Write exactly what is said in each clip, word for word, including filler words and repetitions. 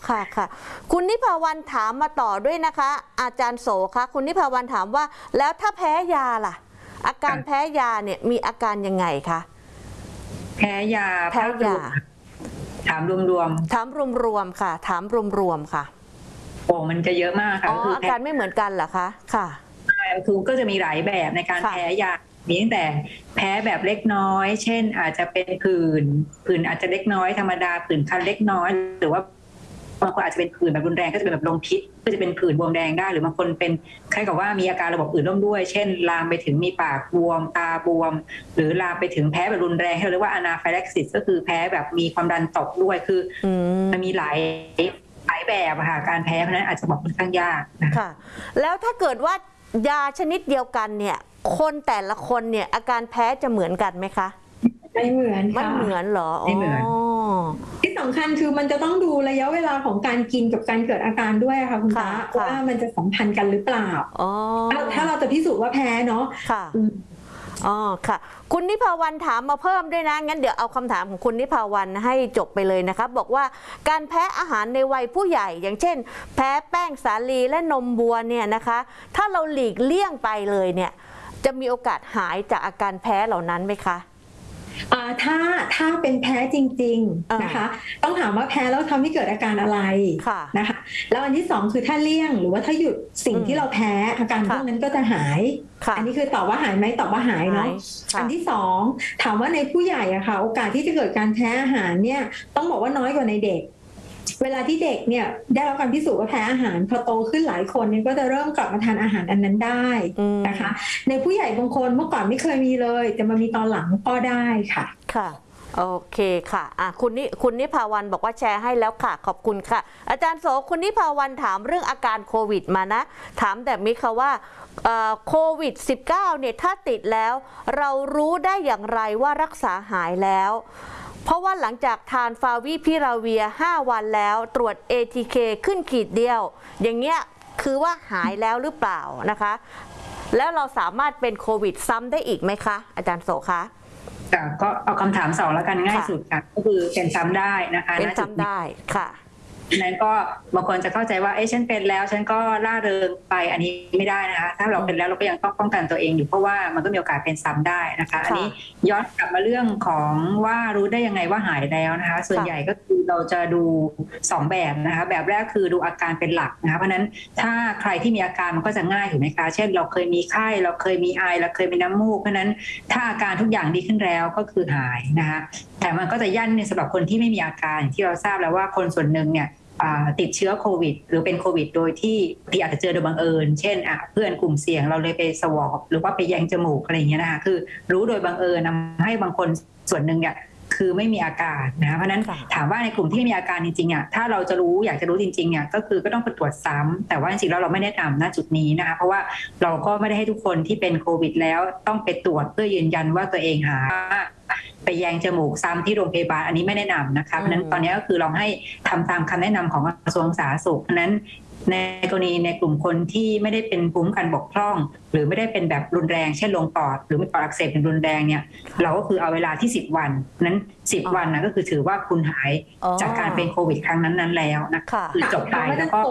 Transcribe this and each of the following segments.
ค่ะค่ะคุณนิพาวันถามมาต่อด้วยนะคะ อาจารย์โสคะคุณนิพาวันถามว่าแล้วถ้าแพ้ยาล่ะอาการแพ้ยาเนี่ยมีอาการยังไงคะแพ้ยาแพ้ยาถามรวมๆถามรวมๆค่ะถามรวมๆค่ะโอ้มันจะเยอะมากค่ะอ๋ออาการไม่เหมือนกันเหรอคะค่ะคือก็จะมีหลายแบบในการแพ้ยามีตั้งแต่แพ้แบบเล็กน้อยเช่นอาจจะเป็นผื่นผื่นอาจจะเล็กน้อยธรรมดาผื่นคันเล็กน้อยหรือว่าบางคนอาจจะเป็นผื่นแบบรุนแรงก็จะเป็นแบบลมพิษก็จะเป็นผื่นบวมแดงได้หรือบางคนเป็นคล้ายกับว่ามีอาการระบบอื่นร่วมด้วยเช่นลามไปถึงมีปากบวมตาบวมหรือลามไปถึงแพ้แบบรุนแรงที่เราเรียกว่าอนาไฟแล็กซิสก็คือแพ้แบบมีความดันตกด้วยคือมันมีหลายหลายแบบค่ะการแพ้เพราะนั้นอาจจะบอกค่อนข้างยากค่ะแล้วถ้าเกิดว่ายาชนิดเดียวกันเนี่ยคนแต่ละคนเนี่ยอาการแพ้จะเหมือนกันไหมคะไม่เหมือนค่ะไม่เหมือนเหรอไม่เหมือนที่สำคัญคือมันจะต้องดูระยะเวลาของการกินกับการเกิดอาการด้วยค่ะคุณตาว่ามันจะสัมพันธ์กันหรือเปล่าถ้าเราจะพิสูจน์ว่าแพ้เนาะค่ะอ๋อค่ะคุณนิพาวันถามมาเพิ่มด้วยนะงั้นเดี๋ยวเอาคำถามของคุณนิพาวันให้จบไปเลยนะคะบอกว่าการแพ้อาหารในวัยผู้ใหญ่อย่างเช่นแพ้แป้งสาลีและนมวัวเนี่ยนะคะถ้าเราหลีกเลี่ยงไปเลยเนี่ยจะมีโอกาสหายจากอาการแพ้เหล่านั้นไหมคะถ้าถ้าเป็นแพ้จริงๆนะคะต้องถามว่าแพ้แล้วทำให้เกิดอาการอะไรนะคะแล้วอันที่สองคือถ้าเลี่ยงหรือว่าถ้าหยุดสิ่งที่เราแพ้อาการพวกนั้นก็จะหายอันนี้คือตอบว่าหายไหมตอบว่าหายเนาะอันที่สองถามว่าในผู้ใหญ่อะค่ะโอกาสที่จะเกิดการแพ้อาหารเนี่ยต้องบอกว่าน้อยกว่าในเด็กเวลาที่เด็กเนี่ยได้รับการพิสูจน์ว่าแพ้อาหารพอโตขึ้นหลายคนเนี่ยก็จะเริ่มกลับมาทานอาหารอันนั้นได้นะคะในผู้ใหญ่บางคนเมื่อก่อนไม่เคยมีเลยแต่มามีตอนหลังก็ได้ค่ะค่ะโอเคค่ะอ่ะคุณนิคุณนิพาวันบอกว่าแชร์ให้แล้วค่ะขอบคุณค่ะอาจารย์โสคุณนิพาวันถามเรื่องอาการโควิดมานะถามแบบนี้ค่ะว่าโควิด สิบเก้า เนี่ยถ้าติดแล้วเรารู้ได้อย่างไรว่ารักษาหายแล้วเพราะว่าหลังจากทานฟาวิพิราเวียห้าวันแล้วตรวจ เอ ที เค ขึ้นขีดเดียวอย่างเงี้ยคือว่าหายแล้วหรือเปล่านะคะแล้วเราสามารถเป็นโควิดซ้ำได้อีกไหมคะอาจารย์โสคะก็เอาคำถามสองแล้วกันง่ายสุดค่ะก็คือเป็นซ้ำได้นะคะเป็นซ้ำได้ค่ะนั้นก็บางคนจะเข้าใจว่าเอ้ฉันเป็นแล้วฉันก็ล่าเริงไปอันนี้ไม่ได้นะคะถ้าเราเป็นแล้วเราก็ยังต้องป้องกันตัวเองอยู่เพราะว่ามันก็มีโอกาสเป็นซ้ำได้นะคะอันนี้ย้อนกลับมาเรื่องของว่ารู้ได้ยังไงว่าหายแล้วนะคะส่วนใหญ่ก็คือเราจะดูสองแบบนะคะแบบแรกคือดูอาการเป็นหลักนะคะเพราะนั้นถ้าใครที่มีอาการมันก็จะง่ายถูกไหมคะเช่นเราเคยมีไข้เราเคยมีไอเราเคยมีน้ำมูกเพราะนั้นถ้าอาการทุกอย่างดีขึ้นแล้วก็คือหายนะคะแต่มันก็จะยั่นในสำหรับคนที่ไม่มีอาการที่เราทราบแล้วว่าคนส่วนหนึ่งเนี่ยติดเชื้อโควิดหรือเป็นโควิดโดยที่ที่อาจจะเจอโดยบังเอิญเช่นเพื่อนกลุ่มเสี่ยงเราเลยไปสวอปหรือว่าไปแยงจมูกอะไรอย่างเงี้ยนะคะคือรู้โดยบังเอิญทำให้บางคนส่วนหนึ่งเนี่ยคือไม่มีอาการนะเพราะนั้นถามว่าในกลุ่มที่มีอาการจริงๆอ่ะถ้าเราจะรู้อยากจะรู้จริงๆเนี่ยก็คือก็ต้องไปตรวจซ้ำแต่ว่าจริงๆแล้วเราไม่แนะนำณจุดนี้นะคะเพราะว่าเราก็ไม่ได้ให้ทุกคนที่เป็นโควิดแล้วต้องไปตรวจเพื่อยืนยันว่าตัวเองหายไปแยงจมูกซ้ำที่โรงพยาบาลอันนี้ไม่แนะนำนะคะเพราะนั้นตอนนี้ก็คือเราให้ทำตามคำแนะนำของกระทรวงสาธารณสุขเพราะนั้นในกรณีในกลุ่มคนที่ไม่ได้เป็นภูมิคุ้มกันบกพร่องหรือไม่ได้เป็นแบบรุนแรงเช่นลงปอดหรือมีปอดอักเสบเป็นรุนแรงเนี่ยเราก็คือเอาเวลาที่สิบวันนั้นสิบวันนะก็คือถือว่าคุณหายจากการเป็นโควิดครั้งนั้นๆแล้วนะคะคือจบไปแล้วก็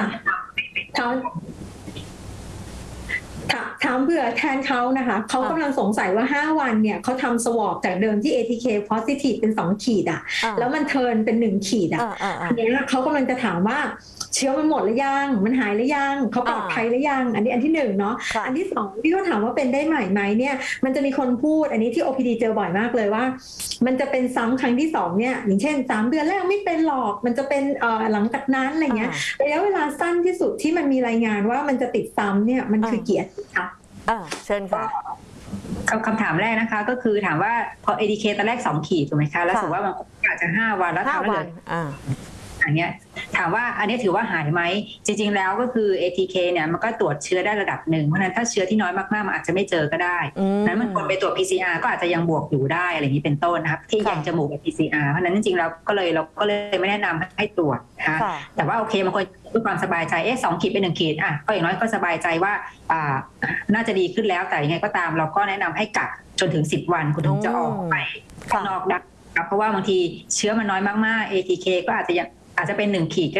ถามเผื่อแทนเขานะคะเขากำลังสงสัยว่าห้าวันเนี่ยเขาทำสวอปจากเดิมที่ เอ ที เค positive เป็นสองขีดอ่ะแล้วมันเทิร์นเป็นหนึ่งขีดอ่ะทีนี้เขากำลังจะถามว่าเชื้อมันหมดหรือยังมันหายหรือยังเขาปลอดภัยหรือยังอันนี้อันที่หนึ่งเนาะอันที่สองที่เขาถามว่าเป็นได้ใหม่ไหมเนี่ยมันจะมีคนพูดอันนี้ที่ โอ พี ดี เจอบ่อยมากเลยว่ามันจะเป็นซ้ำครั้งที่สองเนี่ยอย่างเช่นสามเดือนแรกไม่เป็นหรอกมันจะเป็นเอ่อหลังจากนั้นอะไรเงี้ยระยะเวลาสั้นที่สุดที่มันมีรายงานว่ามันจะติดซ้ำเนี่ยมันคือกี่อาทิตย์คะอ่าเชิญค่ะคำถามแรกนะคะก็คือถามว่าพอ เอ ที เค ตอนแรกสองขีดถูกไหมคะแล้วสมมติว่าบางคนอาจจะห้าวันแล้วทำแล้วเลยอันนี้ถามว่าอันนี้ถือว่าหายไหมจริงๆแล้วก็คือ เอ ที เค เนี่ยมันก็ตรวจเชื้อได้ระดับหนึ่งเพราะนั้นถ้าเชื้อที่น้อยมากๆมันอาจจะไม่เจอก็ได้นั้นมันควรไปตรวจ พี ซี อาร์ ก็อาจจะยังบวกอยู่ได้อะไรอย่างนี้เป็นต้นนะครับที่แยงจมูกกับ พี ซี อาร์ เพราะนั้นจริงๆเราก็เลยเราก็เลยไม่แนะนำให้ตรวจนะคะแต่ว่าโอเคบางคนเพื่อความสบายใจเอ๊ะสองขีดเป็นหนึ่งขีดอ่ะก็อย่างน้อยก็สบายใจว่าอ่าน่าจะดีขึ้นแล้วแต่ยังไงก็ตามเราก็แนะนำให้กักจนถึงสิบวันคุณถึงจะออกไปข้างนอกได้เพราะว่าบางทีเชื้อมันน้อยมากๆ เอ ที เค ก็อาจจะยังอาจจะเป็นหนึ่งขีด